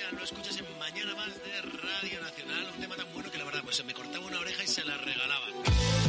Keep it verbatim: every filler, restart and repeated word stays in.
Lo escuchas en Mañana Más de Radio Nacional. Un tema tan bueno que la verdad, pues se me cortaba una oreja y se la regalaba